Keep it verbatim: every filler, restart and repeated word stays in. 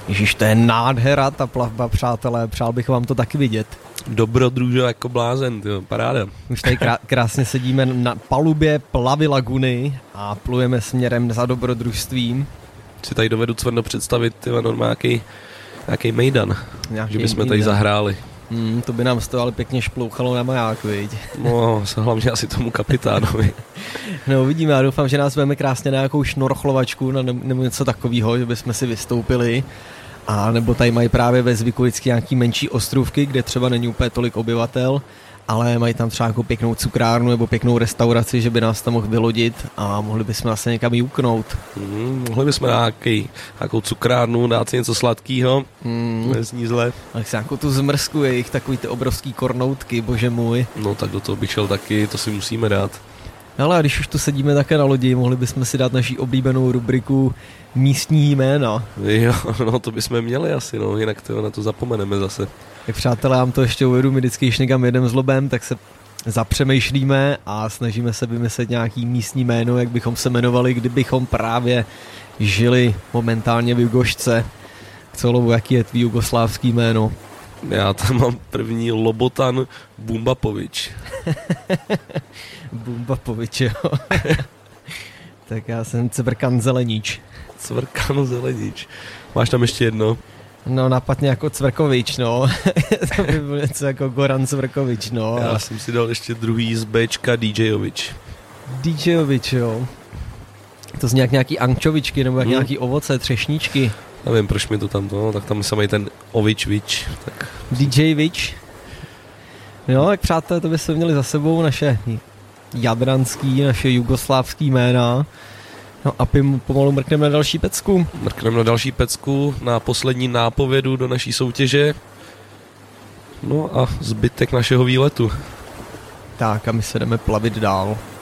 Ježiš, to je nádhera ta plavba, přátelé, přál bych vám to taky vidět. Dobrodružo jako blázen, tyjo, paráda. Už tady krá- krásně sedíme na palubě plavy laguny a plujeme směrem za dobrodružstvím. Si tady dovedu cvrno představit, tyjo, normálně nějaký, nějaký mejdan, Nějaký že bychom mejdan. tady zahráli. Hmm, to by nám z toho ale pěkně šplouchalo na maják, viď? No, hlavně asi tomu kapitánovi. No uvidíme, já doufám, že nás veme krásně na nějakou šnorchlovačku na nebo něco takového, že bychom si vystoupili. A nebo tady mají právě ve zvyku vždycky nějaký menší ostrůvky, kde třeba není úplně tolik obyvatel, ale mají tam třeba nějakou pěknou cukrárnu nebo pěknou restauraci, že by nás tam mohl vylodit a mohli bychom zase někam juknout. Mm, mohli bychom na nějaký, nějakou cukrárnu, dát si něco sladkého, Mm. nezní zle. Ale si nějakou tu zmrzku, jejich takový ty obrovský kornoutky, bože můj. No tak do toho bych šel taky, to si musíme dát. Ale a když už tu sedíme také na lodi, mohli bychom si dát naší oblíbenou rubriku místní jména. Jo, no to bychom měli asi, no, jinak to, na to zapomeneme zase. Tak přátelé, já vám to ještě uvedu, my vždycky, když někam jedem s Lobem, tak se zapřemýšlíme a snažíme se vymyslet nějaký místní jméno, jak bychom se jmenovali, kdybychom právě žili momentálně v Jugošce. Co, Lobo, jaký je tvý jugoslávský jméno? Já tam mám první Lobotan Bumbapovič. Bumbapovič, jo. Tak já jsem Cvrkan Zelenič. Cvrkan Zelenič. Máš tam ještě jedno? No napadně jako Cvrkovič, no. To by bylo něco jako Goran Cvrkovič, no. Já jsem si dal ještě druhý z Bčka DJovič. DJovič, jo. To z nějak nějaký ančovičky nebo jak hmm. nějaký ovoce, třešničky. Nevím, proč mi to tam to, no, tak tam se mají ten Ovičvič. Tak. DJvič. No, tak přátelé, to by se měli za sebou naše jadranský, naše jugoslávský jména. No a pim, pomalu mrkneme na další pecku. Mrkneme na další pecku, na poslední nápovědu do naší soutěže. No a zbytek našeho výletu. Tak a my se jdeme plavit dál.